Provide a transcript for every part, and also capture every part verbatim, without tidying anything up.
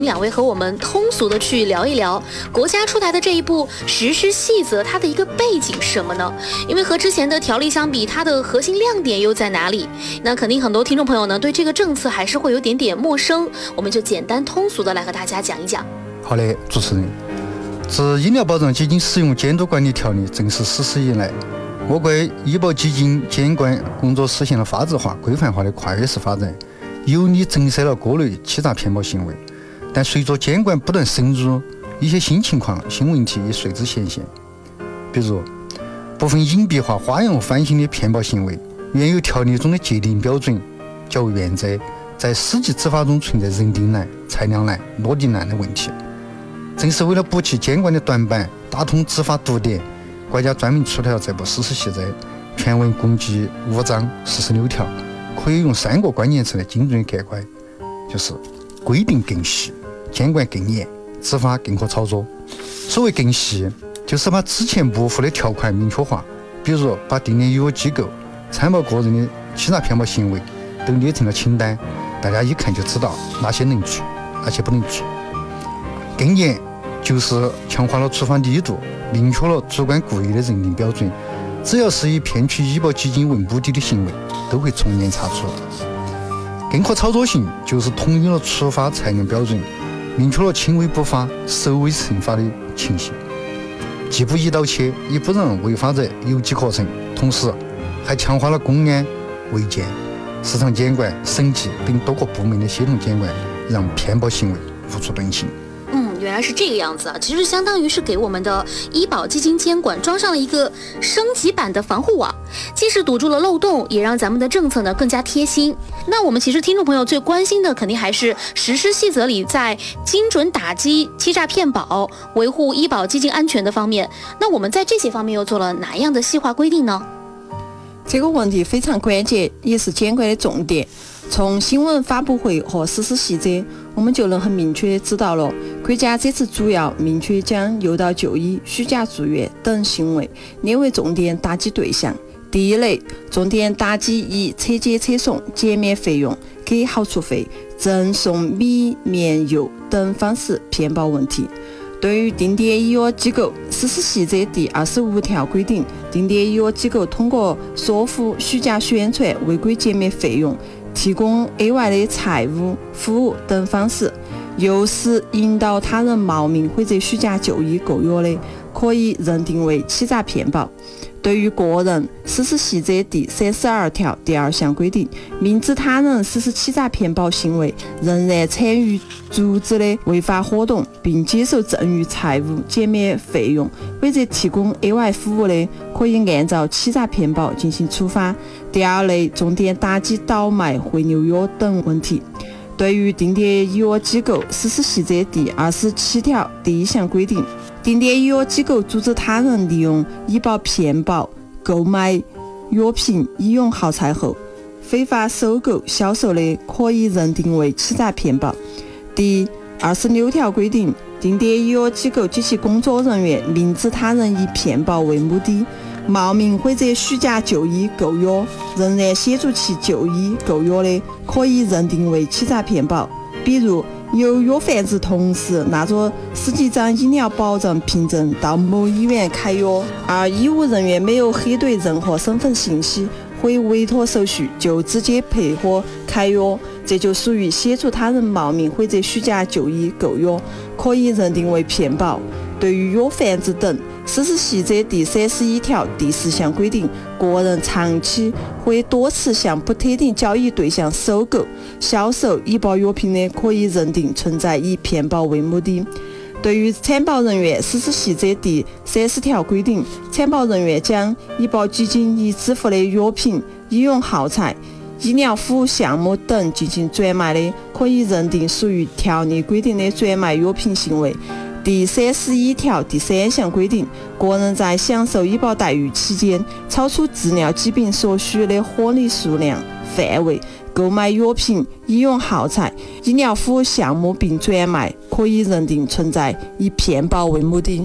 两位和我们通俗的去聊一聊国家出台的这一部实施细则，它的一个背景是什么呢？因为和之前的条例相比，它的核心亮点又在哪里？那肯定很多听众朋友呢对这个政策还是会有点点陌生，我们就简单通俗的来和大家讲一讲。 好的，主持人，自医疗保障基金使用监督管理条例正式实施以来，我国医保基金监管工作实现了法治化、规范化的跨越式发展，有力震慑了各类欺诈骗保行为。但随着监管不断深入，一些新情况、新问题也随之显现。比如，部分隐蔽化、花样翻新的骗保行为，原有条例中的界定标准较为原则，在实际执法中存在人定难、裁量难、落地难的问题。正是为了补齐监管的短板，打通执法堵点，国家专门出台了这部实施细则，全文共计五章四十六条，可以用三个关键词来精准概括，就是规定更细、监管更严、执法更可操作。所谓更细，就是把之前模糊的条款明确化，比如把定点医药机构参保个人的欺诈骗保行为都列成了清单，大家一看就知道哪些能做，哪些不能做。更严就是强化了处罚力度，明确了主观故意的认定标准，只要是以骗取医保基金为目的的行为，都会从严查处。更可操作性就是统一了处罚裁量标准，明确了轻微不法、首违惩罚的情形，既不一刀切，也不让违法者有机可乘，同时还强化了公安、卫健、市场监管、审计等多个部门的协同监管，让骗保行为无处遁形。 原来是这个样子啊！其实相当于是给我们的医保基金监管装上了一个升级版的防护网，既是堵住了漏洞，也让咱们的政策呢更加贴心。那我们其实听众朋友最关心的肯定还是实施细则里在精准打击欺诈骗保、维护医保基金安全的方面。那我们在这些方面又做了哪样的细化规定呢？ 这个问题非常关键，也是监管的重点。从新闻发布会和实施细则，我们就能很明确地知道了，国家这次主要明确将诱导就医、虚假住院等行为列为重点打击对象。第一类，重点打击以车接车送、减免费用、给好处费、赠送米面油等方式骗保问题。对于定点医药机构，实施细则第二十五条规定，定点医药机构通过说服、虚假宣传、违规减免费用、提供额外的财务服务等方式，诱使引导他人冒名或者虚假就医购药的，可以认定为欺诈骗保。对于个人，实施细则第三十二条第二项规定，明知他人实施欺诈骗保行为，仍然参与组织的违法活动，并接受赠与财物、减免费用或者提供额外服务的，可以按照欺诈骗保进行处罚。第二类，重点打击倒卖、回流药等问题。对于定点医药机构，实施细则第二十七条第一项规定，定点医药机构组织他人利用医保骗保购买药品、医用耗材后，非法收购、销售的，可以认定为欺诈骗保。第二十六条规定，定点医药机构及其工作人员明知他人以骗保为目的，冒名或者虚假就医购药，仍然协助其就医购药的，可以认定为欺诈骗保。比如，有药贩子同时拿着十几张医疗保障凭证到某医院开药，而医务人员没有核对任何身份信息或委托手续，就直接配合开药，这就属于协助他人冒名或者虚假就医购药，可以认定为骗保。对于药贩子等，实施细则第三十一条第四项规定，个人长期或多次向不特定交易对象收购、销售医保药品的，可以认定存在以骗保为目的。对于参保人员，实施细则第三十条规定，参保人员将医保基金已支付的药品、医用耗材、医疗服务项目等进行转卖的，可以认定属于条例规定的转卖药品行为。第三十一条第三项规定，个人在享受医保待遇期间，超出治疗疾病所需的合理数量范围购买药品、医用耗材、医疗服务项目并转卖，可以认定存在以骗保为目的。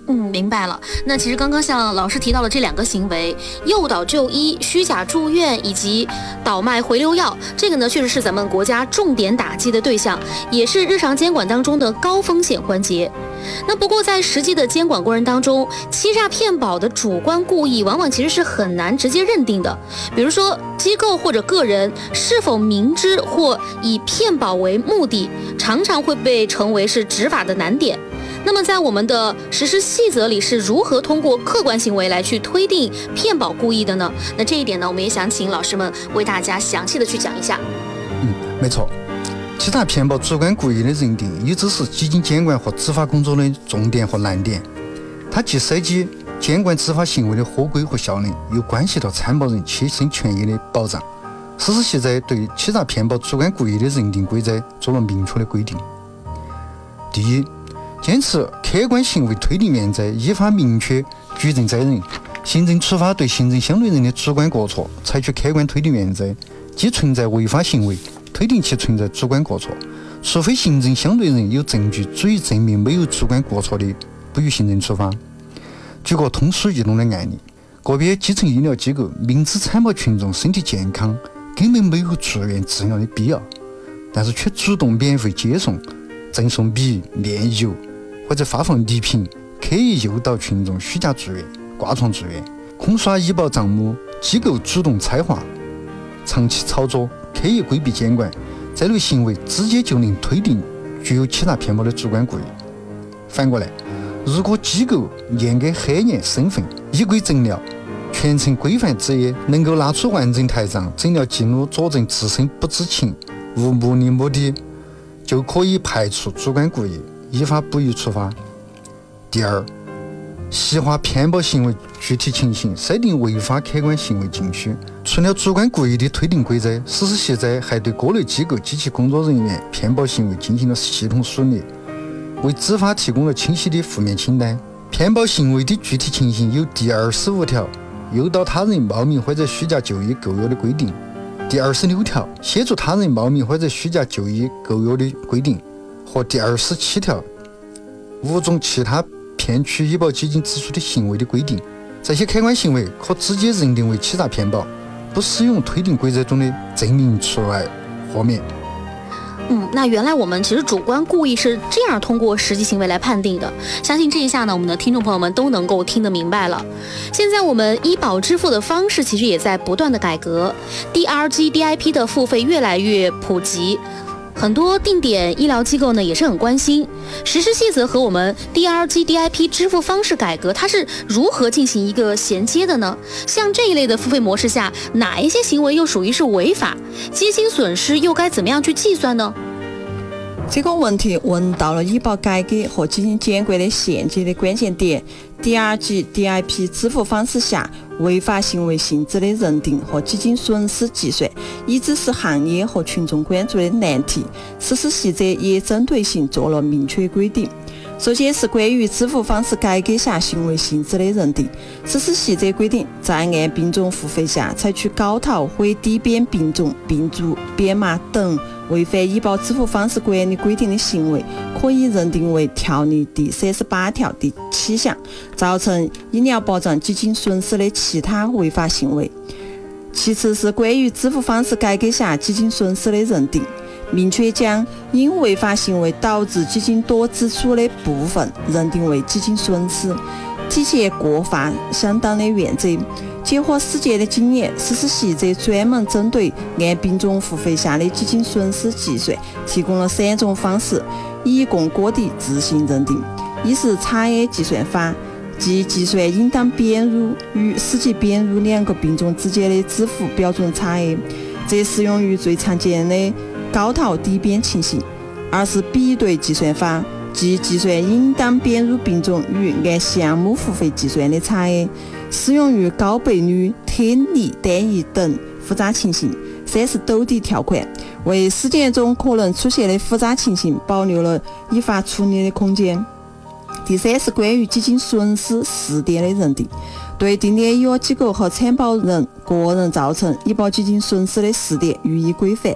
嗯，明白了。那其实刚刚像老师提到了这两个行为，诱导就医、虚假住院以及倒卖回流药，这个呢确实是咱们国家重点打击的对象，也是日常监管当中的高风险环节。那不过在实际的监管过程当中，欺诈骗保的主观故意往往其实是很难直接认定的。比如说机构或者个人是否明知或以骗保为目的，常常会被成为是执法的难点。那么在我们的实施细则里是如何通过客观行为来去推定骗保故意的呢？那这一点呢，我们也想请老师们为大家详细的去讲一下。 嗯，没错。欺诈骗保主观故意的认定，一直是基金监管和执法工作的重点和难点。它既涉及监管执法行为的合规和效能，又关系到参保人切身权益的保障。实施细则对欺诈骗保主观故意的认定规则做了明确的规定。第一，坚持客观行为推定原则，依法明确举证责任。行政处罚对行政相对人的主观过错采取客观推定原则，即存在违法行为，推定其存在主观过错，除非行政相对人有证据足以证明没有主观过错的，不予行政处罚。举个通俗易懂的案例，个别基层医疗机构明知参保群众身体健康，根本没有住院治疗的必要，但是却主动免费接送、赠送米、面油或者发放礼品，刻意诱导群众虚假住院、挂床住院，空刷医保账目，机构主动拆划，长期操作，刻意规避监管，这类行为直接就能推定具有欺诈骗保的主观故意。反过来，如果机构严格核验身份，依规诊疗，全程规范执业，能够拿出完整台账、诊疗记录佐证自身不知情、无目的目的，就可以排除主观故意，依法不予处罚。第二，细化骗保行为具体情形，设定违法客观行为禁区。除了主观故意的推定规则，实施细则还对各类机构及其工作人员骗保行为进行了系统梳理，为执法提供了清晰的负面清单。骗保行为的具体情形有第二十五条诱导他人冒名或者虚假就医购药的规定，第二十六条协助他人冒名或者虚假就医购药的规定，和第二十七条五种其他骗取医保基金支出的行为的规定。这些客观行为可直接认定为欺诈骗保，不适用推定规则中的证明除外豁免。 嗯，那原来我们其实主观故意是这样通过实际行为来判定的。相信这一下呢，我们的听众朋友们都能够听得明白了。现在我们医保支付的方式其实也在不断的改革 ，D R G D I P 的付费越来越普及。很多定点医疗机构呢也是很关心实施细则和我们 D R G D I P 支付方式改革，它是如何进行一个衔接的呢？像这一类的付费模式下，哪一些行为又属于是违法？基金损失又该怎么样去计算呢？ 这个问题问到了医保改革和基金监管的衔接的关键点。D R G D I P 支付方式下违法行为性质的认定和基金损失计算，一直是行业和群众关注的难题。实施细则也针对性做了明确规定。首先是关于支付方式改革下行为性质的认定。实施细则规定，在按病种付费下采取高逃或低编病种、病株、编码等违反医保支付方式管理规定的行为，可以认定为条例第三十八条第七项造成医疗保障基金损失的其他违法行为。其次是关于支付方式改革下基金损失的认定，明确将因违法行为导致基金多支出的部分认定为基金损失，体现过法相当的原则。结合实践的经验，实施细则专门针对按病种付费下的基金损失计算提供了三种方式，以供各地自行认定。一是差额计算法，即计算应当编入与实际编入两个病种之间的支付标准差额，这适用于最常见的高逃低编情形。二是比对计算法，即计算应当编入病种与按项目付费计算的差额，适用于高倍率、特例单一等复杂情形。三是兜底条款，为实践中可能出现的复杂情形保留了依法处理的空间。第三是关于基金损失时点的认定，对定点医疗机构和参保人个人造成医保基金损失的时点予以规范。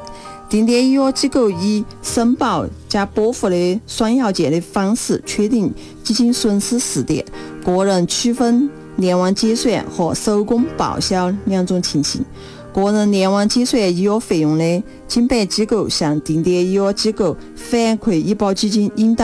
定点医药机构以申报加拨付的双要件的方式确定基金损失试点，个人区分联网结算和手工报销两种情形。个人联网结算医药费用的，经办机构向定点医药机构反馈医保基金应当